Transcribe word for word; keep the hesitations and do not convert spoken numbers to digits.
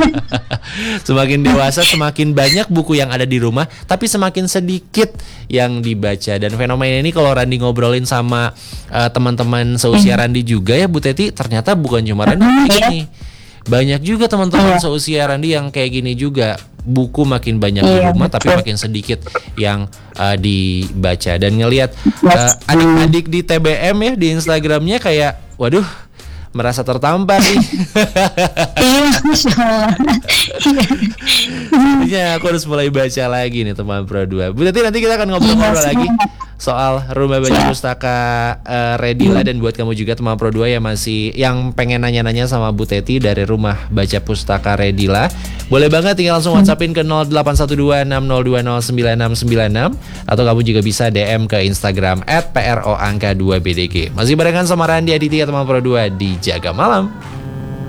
Semakin dewasa semakin banyak buku yang ada di rumah, tapi semakin sedikit yang dibaca. Dan fenomena ini kalau Randi ngobrolin sama uh, teman-teman seusia Randi juga ya Bu Teti, ternyata bukan cuma Randi kayak gini. Banyak juga teman-teman seusia Randi yang kayak gini juga. Buku makin banyak di rumah tapi makin sedikit yang uh, dibaca. Dan ngelihat uh, adik-adik di T B M ya di Instagramnya kayak waduh, merasa tertampar nih. Ya, aku harus mulai baca lagi nih teman Pro dua. Bu Teti, nanti kita akan ngobrol-ngobrol lagi soal Rumah Baca Pustaka uh, Redila. Dan buat kamu juga teman Pro dua yang masih yang pengen nanya-nanya sama Bu Teti dari Rumah Baca Pustaka Redila, boleh banget tinggal langsung WhatsAppin ke nol delapan satu dua enam nol dua nol sembilan enam sembilan enam, atau kamu juga bisa D M ke Instagram at pro angka dua b d g. Masih barengan sama Randi Aditya teman Pro dua di Jaga Malam.